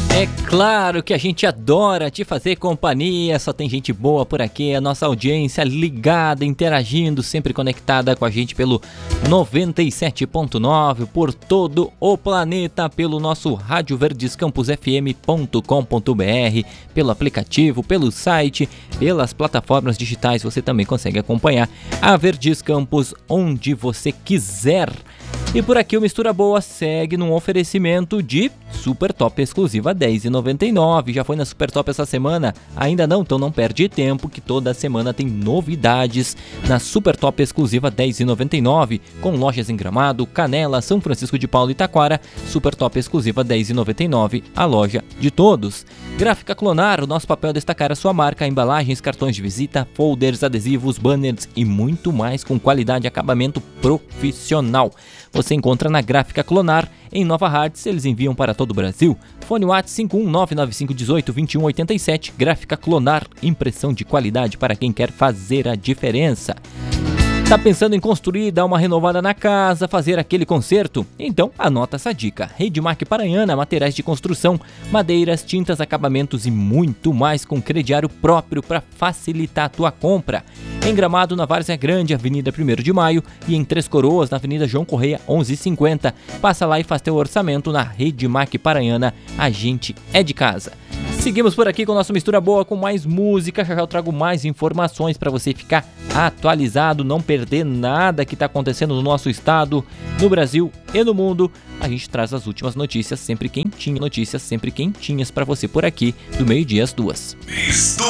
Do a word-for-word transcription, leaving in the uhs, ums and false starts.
É claro que a gente adora te fazer companhia, só tem gente boa por aqui, a nossa audiência ligada, interagindo, sempre conectada com a gente pelo noventa e sete ponto nove, por todo o planeta, pelo nosso rádio verdes campus f m ponto com ponto b r, pelo aplicativo, pelo site, pelas plataformas digitais, você também consegue acompanhar a Verdes Campus onde você quiser. E por aqui o Mistura Boa segue num oferecimento de Super Top exclusiva dez reais e noventa e nove centavos. Já foi na Super Top essa semana? Ainda não? Então não perde tempo que toda semana tem novidades na Super Top exclusiva dez reais e noventa e nove centavos, com lojas em Gramado, Canela, São Francisco de Paula e Taquara. Super Top exclusiva dez reais e noventa e nove centavos, a loja de todos. Gráfica Clonar, o nosso papel é destacar a sua marca, embalagens, cartões de visita, folders, adesivos, banners e muito mais com qualidade e acabamento profissional. Você encontra na Gráfica Clonar, em Nova Hartz, eles enviam para todo o Brasil. Fone WhatsApp cinco um nove nove cinco um oito dois um oito sete. Gráfica Clonar, impressão de qualidade para quem quer fazer a diferença. Tá pensando em construir, dar uma renovada na casa, fazer aquele conserto? Então anota essa dica. Redmac Paranhana, materiais de construção, madeiras, tintas, acabamentos e muito mais com crediário próprio para facilitar a tua compra. Em Gramado, na Várzea Grande, Avenida primeiro de Maio, e em Três Coroas, na Avenida João Correia, onze cinquenta. Passa lá e faz teu orçamento na Redmac Paranhana, a gente é de casa. Seguimos por aqui com nossa Mistura Boa, com mais música. Já já eu trago mais informações para você ficar atualizado, não perder nada que está acontecendo no nosso estado, no Brasil e no mundo. A gente traz as últimas notícias sempre quentinhas, notícias sempre quentinhas para você por aqui, do meio-dia às duas.